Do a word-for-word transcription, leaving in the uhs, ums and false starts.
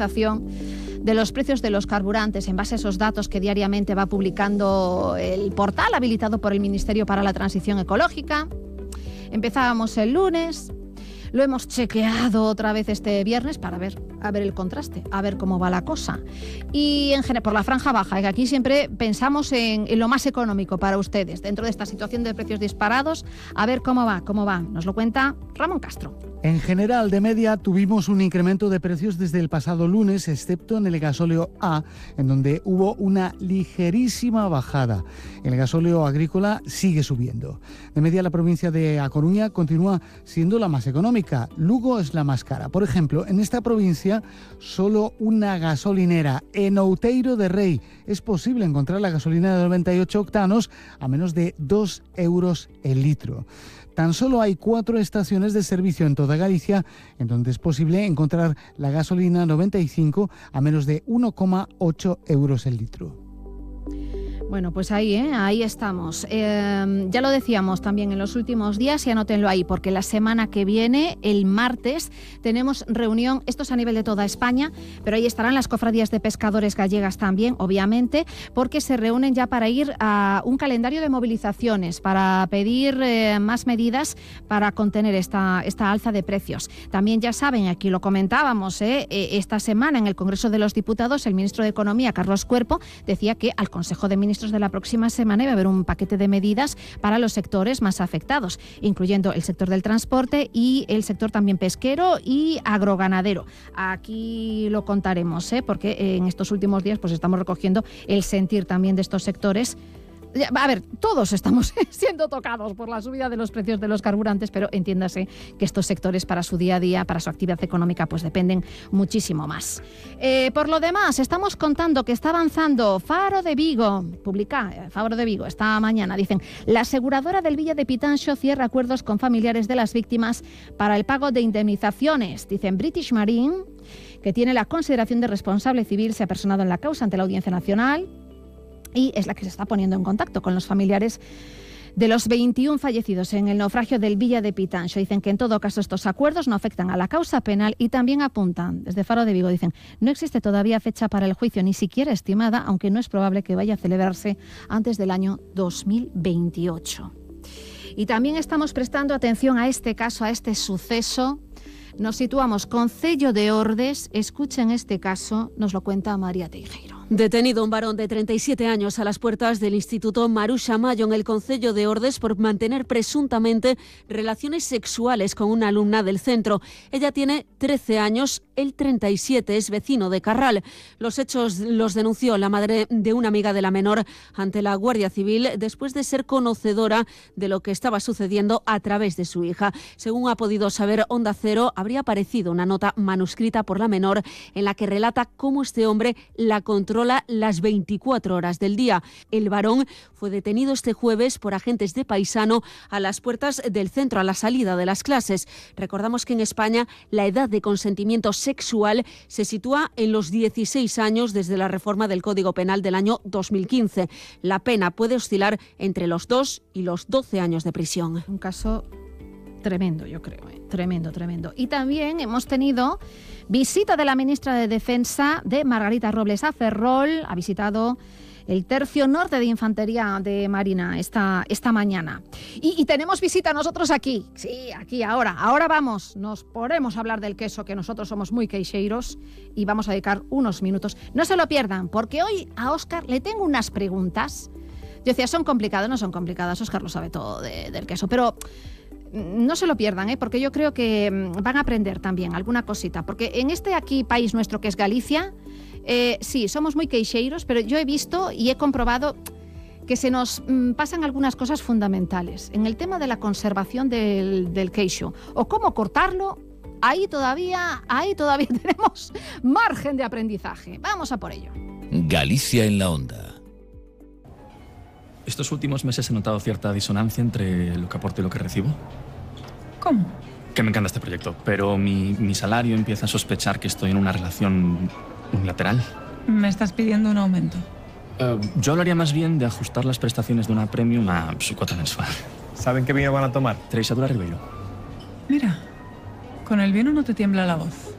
actualización de los precios de los carburantes en base a esos datos que diariamente va publicando el portal habilitado por el Ministerio para la Transición Ecológica. Empezábamos el lunes, lo hemos chequeado otra vez este viernes para ver, a ver el contraste, a ver cómo va la cosa. Y en general, por la franja baja, que aquí siempre pensamos en, en lo más económico para ustedes, dentro de esta situación de precios disparados, a ver cómo va, cómo va. Nos lo cuenta Ramón Castro. En general, de media, tuvimos un incremento de precios desde el pasado lunes, excepto en el gasóleo A, en donde hubo una ligerísima bajada. El gasóleo agrícola sigue subiendo. De media, la provincia de A Coruña continúa siendo la más económica. Lugo es la más cara. Por ejemplo, en esta provincia, solo una gasolinera en Outeiro de Rei es posible encontrar la gasolina de noventa y ocho octanos a menos de dos euros el litro. Tan solo hay cuatro estaciones de servicio en toda Galicia en donde es posible encontrar la gasolina noventa y cinco a menos de uno coma ocho euros el litro. Bueno, pues ahí, ¿eh? ahí estamos. Eh, ya lo decíamos también en los últimos días y anótenlo ahí, porque la semana que viene, el martes, tenemos reunión, esto es a nivel de toda España, pero ahí estarán las cofradías de pescadores gallegas también, obviamente, porque se reúnen ya para ir a un calendario de movilizaciones, para pedir eh, más medidas para contener esta, esta alza de precios. También ya saben, aquí lo comentábamos, ¿eh? esta semana en el Congreso de los Diputados, el ministro de Economía, Carlos Cuerpo, decía que al Consejo de Ministros de la próxima semana iba a haber un paquete de medidas para los sectores más afectados, incluyendo el sector del transporte y el sector también pesquero y agroganadero. Aquí lo contaremos, ¿eh? porque en estos últimos días pues estamos recogiendo el sentir también de estos sectores. A ver, todos estamos siendo tocados por la subida de los precios de los carburantes, pero entiéndase que estos sectores para su día a día, para su actividad económica, pues dependen muchísimo más. Eh, por lo demás, estamos contando que está avanzando Faro de Vigo, publica Faro de Vigo esta mañana, dicen, la aseguradora del Villa de Pitanxo cierra acuerdos con familiares de las víctimas para el pago de indemnizaciones. Dicen British Marine, que tiene la consideración de responsable civil, se ha personado en la causa ante la Audiencia Nacional, y es la que se está poniendo en contacto con los familiares de los veintiún fallecidos en el naufragio del Villa de Pitanxo. Dicen que en todo caso estos acuerdos no afectan a la causa penal y también apuntan, desde Faro de Vigo, dicen, no existe todavía fecha para el juicio, ni siquiera estimada, aunque no es probable que vaya a celebrarse antes del año dos mil veintiocho. Y también estamos prestando atención a este caso, a este suceso. Nos situamos Concello de Ordes. Escuchen este caso, nos lo cuenta María Teijeiro. Detenido un varón de treinta y siete años a las puertas del Instituto Maruxa Mayo en el Concello de Ordes por mantener presuntamente relaciones sexuales con una alumna del centro. Ella tiene trece años, él treinta y siete, es vecino de Carral. Los hechos los denunció la madre de una amiga de la menor ante la Guardia Civil después de ser conocedora de lo que estaba sucediendo a través de su hija. Según ha podido saber Onda Cero, habría aparecido una nota manuscrita por la menor en la que relata cómo este hombre la controla las veinticuatro horas del día. El varón fue detenido este jueves por agentes de Paisano a las puertas del centro a la salida de las clases. Recordamos que en España la edad de consentimiento sexual se sitúa en los dieciséis años desde la reforma del Código Penal del año dos mil quince. La pena puede oscilar entre los dos y los doce años de prisión. Un caso tremendo, yo creo, ¿eh? tremendo, tremendo. Y también hemos tenido visita de la ministra de Defensa, de Margarita Robles a Ferrol. Ha visitado el Tercio Norte de Infantería de Marina esta, esta mañana. Y, y tenemos visita nosotros aquí. Sí, aquí, ahora. Ahora vamos. Nos ponemos a hablar del queso, que nosotros somos muy queixeiros, y vamos a dedicar unos minutos. No se lo pierdan, porque hoy a Óscar le tengo unas preguntas. Yo decía, son complicadas, no son complicadas. Óscar lo sabe todo de, del queso, pero no se lo pierdan, ¿eh? porque yo creo que van a aprender también alguna cosita. Porque en este aquí país nuestro que es Galicia, eh, sí, somos muy queixeiros, pero yo he visto y he comprobado que se nos mm, pasan algunas cosas fundamentales. En el tema de la conservación del, del queixo, o cómo cortarlo, ahí todavía, ahí todavía tenemos margen de aprendizaje. Vamos a por ello. Galicia en la onda. Estos últimos meses he notado cierta disonancia entre lo que aporto y lo que recibo. ¿Cómo? Que me encanta este proyecto, pero mi, mi salario empieza a sospechar que estoy en una relación unilateral. ¿Me estás pidiendo un aumento? Uh, yo hablaría más bien de ajustar las prestaciones de una premium a su cuota mensual. ¿Saben qué vino van a tomar? Treixadura Ribeiro. Mira, con el vino no te tiembla la voz.